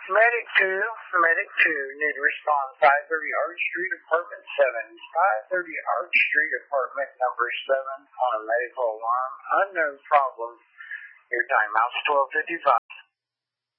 Medic 2, need to respond 530 Arch Street, apartment 7. 530 Arch Street, apartment number 7, on a medical alarm. Unknown problem. Your timeout's 12:55.